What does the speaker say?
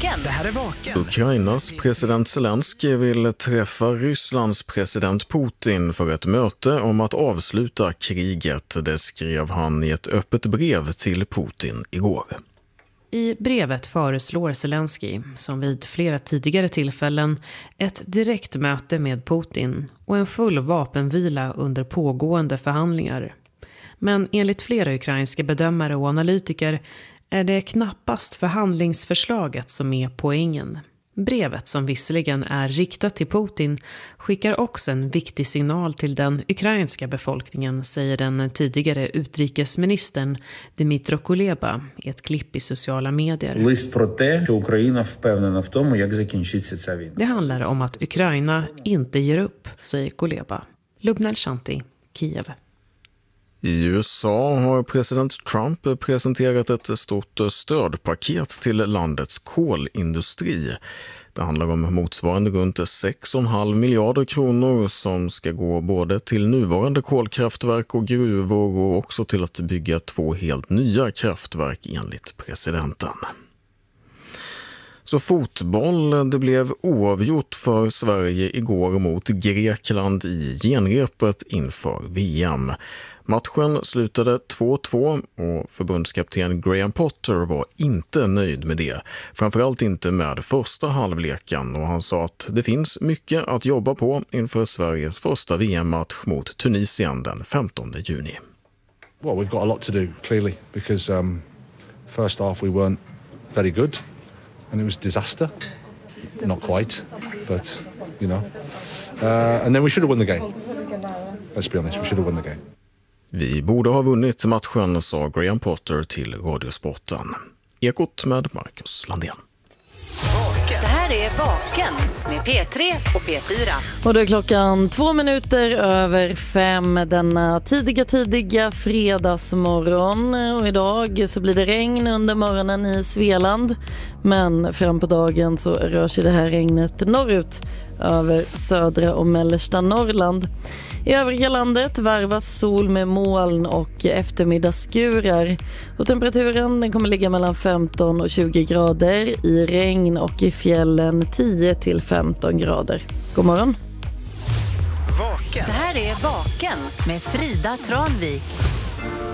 Vaken. Det här är Vaken. Ukrainas president Zelensky vill träffa Rysslands president Putin för ett möte om att avsluta kriget. Det skrev han i ett öppet brev till Putin igår. I brevet föreslår Zelensky, som vid flera tidigare tillfällen, ett direktmöte med Putin och en full vapenvila under pågående förhandlingar. Men enligt flera ukrainska bedömare och analytiker är det knappast förhandlingsförslaget som är poängen. Brevet, som visserligen är riktat till Putin, skickar också en viktig signal till den ukrainska befolkningen, säger den tidigare utrikesministern Dmytro Kuleba i ett klipp i sociala medier. Det handlar om att Ukraina inte ger upp, säger Kuleba. Lubnel Shanti, Kiev. I USA har president Trump presenterat ett stort stödpaket till landets kolindustri. Det handlar om motsvarande runt 6,5 miljarder kronor som ska gå både till nuvarande kolkraftverk och gruvor och också till att bygga 2 helt nya kraftverk enligt presidenten. Så fotboll, det blev oavgjort för Sverige igår mot Grekland i genrepet inför VM. Matchen slutade 2-2 och förbundskapten Graham Potter var inte nöjd med det. Framförallt inte med första halvleken, och han sa att det finns mycket att jobba på inför Sveriges första VM-match mot Tunisien den 15 juni. Well, we've got a lot to do, clearly, because first half we weren't very good and it was disaster. Not quite, but, you know. And then we should have won the game. Let's be honest, we should have won the game. Vi borde ha vunnit matchen, sa Graham Potter till Radiosporten. Ekot med Marcus Landén. Det här är Vaken med P3 och P4. Och då är klockan 5:02 denna tidiga fredagsmorgon. Och idag så blir det regn under morgonen i Svealand. Men fram på dagen så rör sig det här regnet norrut över södra och mellersta Norrland. I övriga landet varvas sol med moln och eftermiddagsskurar. Och temperaturen den kommer ligga mellan 15 och 20 grader. I regn och i fjällen 10 till 15 grader. God morgon. Vaken. Det här är Vaken med Frida Tranvik.